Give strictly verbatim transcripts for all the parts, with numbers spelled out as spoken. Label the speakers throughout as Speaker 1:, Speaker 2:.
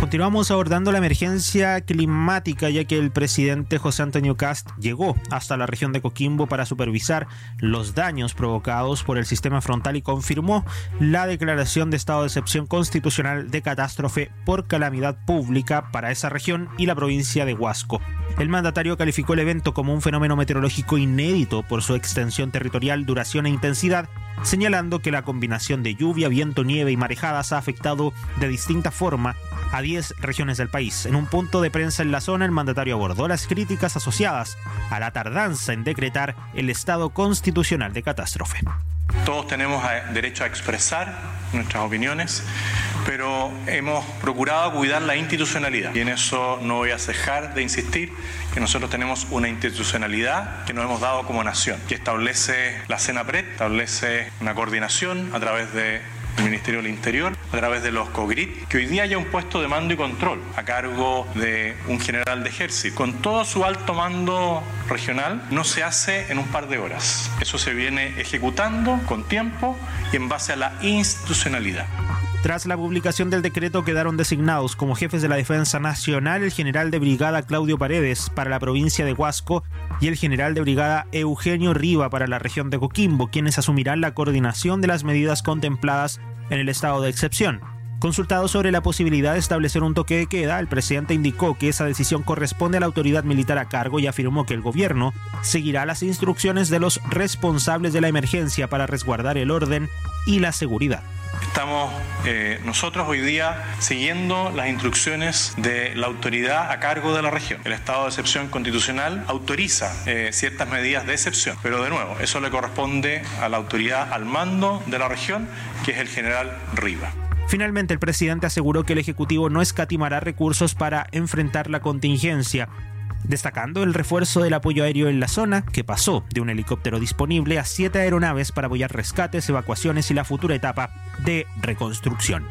Speaker 1: Continuamos abordando la emergencia climática, ya que el presidente José Antonio Kast llegó hasta la región de Coquimbo para supervisar los daños provocados por el sistema frontal y confirmó la declaración de estado de excepción constitucional de catástrofe por calamidad pública para esa región y la provincia de Huasco. El mandatario calificó el evento como un fenómeno meteorológico inédito por su extensión territorial, duración e intensidad, señalando que la combinación de lluvia, viento, nieve y marejadas ha afectado de distinta forma a diez regiones del país. En un punto de prensa en la zona, el mandatario abordó las críticas asociadas a la tardanza en decretar el estado constitucional de catástrofe.
Speaker 2: Todos tenemos derecho a expresar nuestras opiniones, pero hemos procurado cuidar la institucionalidad. Y en eso no voy a cejar de insistir que nosotros tenemos una institucionalidad que nos hemos dado como nación, que establece la CENAPRED, establece una coordinación a través de el Ministerio del Interior, a través de los COGRIT, que hoy día haya un puesto de mando y control a cargo de un general de ejército. Con todo su alto mando regional, no se hace en un par de horas. Eso se viene ejecutando con tiempo y en base a la institucionalidad.
Speaker 1: Tras la publicación del decreto quedaron designados como jefes de la Defensa Nacional el general de brigada Claudio Paredes para la provincia de Huasco y el general de brigada Eugenio Riva para la región de Coquimbo, quienes asumirán la coordinación de las medidas contempladas en el estado de excepción. Consultado sobre la posibilidad de establecer un toque de queda, el presidente indicó que esa decisión corresponde a la autoridad militar a cargo y afirmó que el gobierno seguirá las instrucciones de los responsables de la emergencia para resguardar el orden y la seguridad.
Speaker 2: Estamos eh, nosotros hoy día siguiendo las instrucciones de la autoridad a cargo de la región. El estado de excepción constitucional autoriza eh, ciertas medidas de excepción, pero de nuevo, eso le corresponde a la autoridad al mando de la región, que es el general Riva.
Speaker 1: Finalmente, el presidente aseguró que el Ejecutivo no escatimará recursos para enfrentar la contingencia, destacando el refuerzo del apoyo aéreo en la zona, que pasó de un helicóptero disponible a siete aeronaves para apoyar rescates, evacuaciones y la futura etapa de reconstrucción.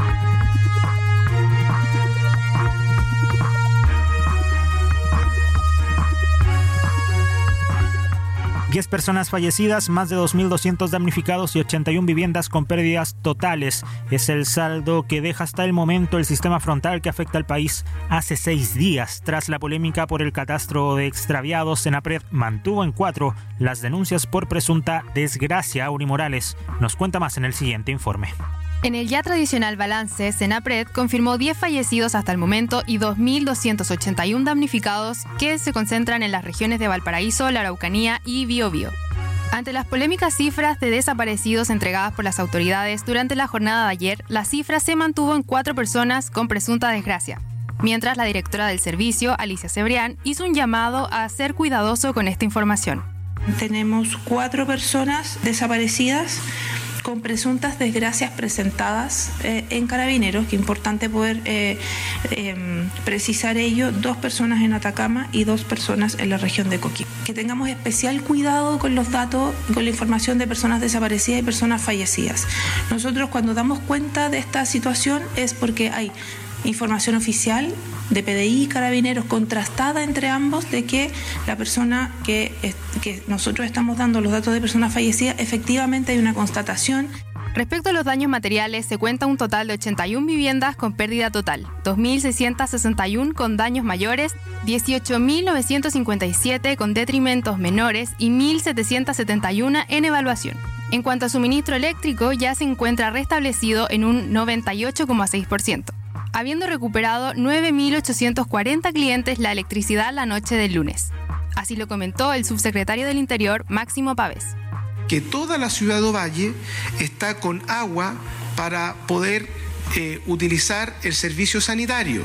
Speaker 1: diez personas fallecidas, más de dos mil doscientos damnificados y ochenta y una viviendas con pérdidas totales. Es el saldo que deja hasta el momento el sistema frontal que afecta al país hace seis días. Tras la polémica por el catastro de extraviados, CENAPRED mantuvo en cuatro las denuncias por presunta desgracia. Auri Morales nos cuenta más en el siguiente informe.
Speaker 3: En el ya tradicional balance, CENAPRED confirmó diez fallecidos hasta el momento y dos mil doscientos ochenta y uno damnificados que se concentran en las regiones de Valparaíso, la Araucanía y Biobío. Ante las polémicas cifras de desaparecidos entregadas por las autoridades durante la jornada de ayer, la cifra se mantuvo en cuatro personas con presunta desgracia, mientras la directora del servicio, Alicia Cebrián, hizo un llamado a ser cuidadoso con esta información.
Speaker 4: Tenemos cuatro personas desaparecidas con presuntas desgracias presentadas eh, en Carabineros, que es importante poder eh, eh, precisar ello, dos personas en Atacama y dos personas en la región de Coquimbo. Que tengamos especial cuidado con los datos, con la información de personas desaparecidas y personas fallecidas. Nosotros cuando damos cuenta de esta situación es porque hay información oficial de P D I y Carabineros contrastada entre ambos de que la persona que, que nosotros estamos dando los datos de personas fallecidas, efectivamente hay una constatación.
Speaker 3: Respecto a los daños materiales, se cuenta un total de ochenta y una viviendas con pérdida total, dos mil seiscientos sesenta y uno con daños mayores, dieciocho mil novecientos cincuenta y siete con detrimentos menores y mil setecientos setenta y uno en evaluación. En cuanto a suministro eléctrico, ya se encuentra restablecido en un noventa y ocho coma seis por ciento. Habiendo recuperado nueve mil ochocientos cuarenta clientes la electricidad la noche del lunes. Así lo comentó el subsecretario del Interior, Máximo Pavés.
Speaker 5: Que toda la ciudad de Ovalle está con agua para poder eh, utilizar el servicio sanitario,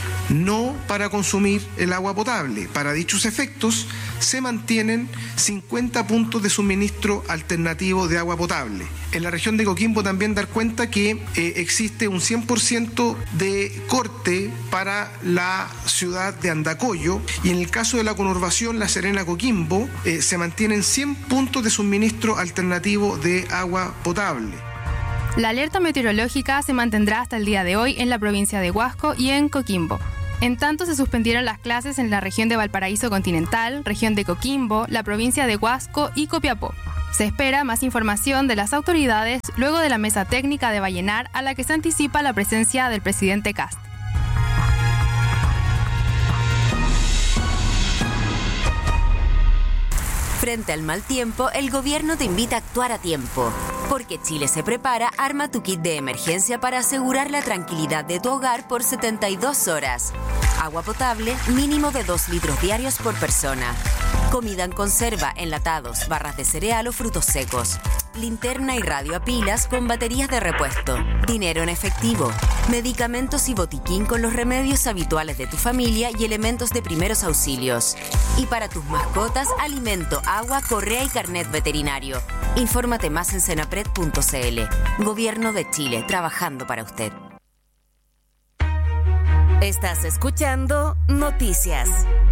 Speaker 5: no para consumir el agua potable. Para dichos efectos se mantienen cincuenta puntos de suministro alternativo de agua potable. En la región de Coquimbo también dar cuenta que eh, existe un cien por ciento de corte para la ciudad de Andacollo, y en el caso de la conurbación La Serena-Coquimbo eh, se mantienen cien puntos de suministro alternativo de agua potable.
Speaker 3: La alerta meteorológica se mantendrá hasta el día de hoy en la provincia de Huasco y en Coquimbo. En tanto, se suspendieron las clases en la región de Valparaíso Continental, región de Coquimbo, la provincia de Huasco y Copiapó. Se espera más información de las autoridades luego de la mesa técnica de Vallenar, a la que se anticipa la presencia del presidente Kast.
Speaker 6: Frente al mal tiempo, el gobierno te invita a actuar a tiempo. Porque Chile se prepara, arma tu kit de emergencia para asegurar la tranquilidad de tu hogar por setenta y dos horas. Agua potable, mínimo de dos litros diarios por persona. Comida en conserva, enlatados, barras de cereal o frutos secos. Linterna y radio a pilas con baterías de repuesto. Dinero en efectivo. Medicamentos y botiquín con los remedios habituales de tu familia y elementos de primeros auxilios. Y para tus mascotas, alimento, agua, correa y carnet veterinario. Infórmate más en senapred punto c l. Gobierno de Chile, trabajando para usted.
Speaker 7: Estás escuchando Noticias.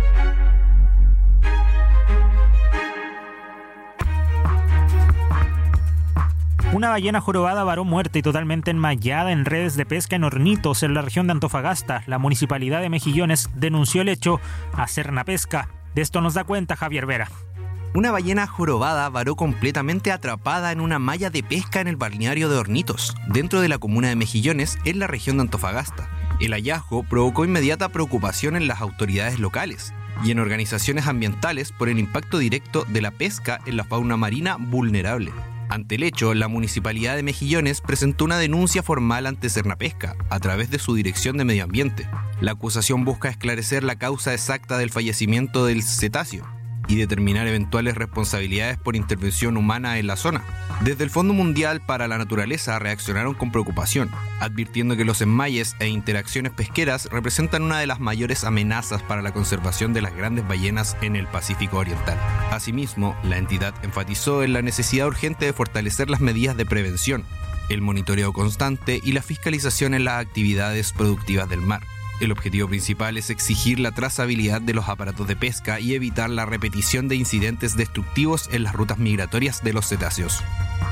Speaker 1: Una ballena jorobada varó muerta y totalmente enmayada en redes de pesca en Hornitos, en la región de Antofagasta. La municipalidad de Mejillones denunció el hecho a Cernapesca. De esto nos da cuenta Javier Vera.
Speaker 8: Una ballena jorobada varó completamente atrapada en una malla de pesca en el balneario de Hornitos, dentro de la comuna de Mejillones, en la región de Antofagasta. El hallazgo provocó inmediata preocupación en las autoridades locales y en organizaciones ambientales por el impacto directo de la pesca en la fauna marina vulnerable. Ante el hecho, la Municipalidad de Mejillones presentó una denuncia formal ante Cernapesca, a través de su Dirección de Medio Ambiente. La acusación busca esclarecer la causa exacta del fallecimiento del cetáceo y determinar eventuales responsabilidades por intervención humana en la zona. Desde el Fondo Mundial para la Naturaleza reaccionaron con preocupación, advirtiendo que los enmayes e interacciones pesqueras representan una de las mayores amenazas para la conservación de las grandes ballenas en el Pacífico Oriental. Asimismo, la entidad enfatizó en la necesidad urgente de fortalecer las medidas de prevención, el monitoreo constante y la fiscalización en las actividades productivas del mar. El objetivo principal es exigir la trazabilidad de los aparatos de pesca y evitar la repetición de incidentes destructivos en las rutas migratorias de los cetáceos.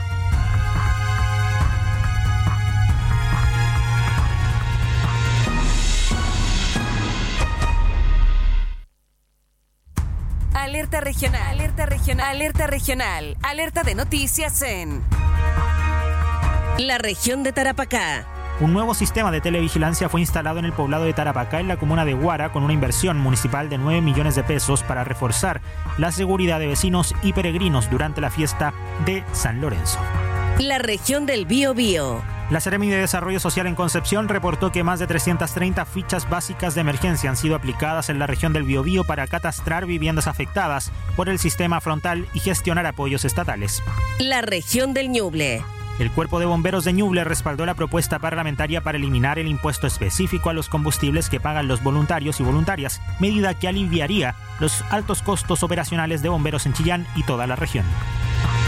Speaker 7: Alerta regional, alerta regional, alerta regional, alerta de noticias en la región de Tarapacá.
Speaker 1: Un nuevo sistema de televigilancia fue instalado en el poblado de Tarapacá, en la comuna de Huara, con una inversión municipal de nueve millones de pesos para reforzar la seguridad de vecinos y peregrinos durante la fiesta de San Lorenzo.
Speaker 7: La región del Biobío.
Speaker 1: La Seremi de Desarrollo Social en Concepción reportó que más de trescientas treinta fichas básicas de emergencia han sido aplicadas en la región del Biobío para catastrar viviendas afectadas por el sistema frontal y gestionar apoyos estatales.
Speaker 7: La región del Ñuble.
Speaker 1: El Cuerpo de Bomberos de Ñuble respaldó la propuesta parlamentaria para eliminar el impuesto específico a los combustibles que pagan los voluntarios y voluntarias, medida que aliviaría los altos costos operacionales de bomberos en Chillán y toda la región.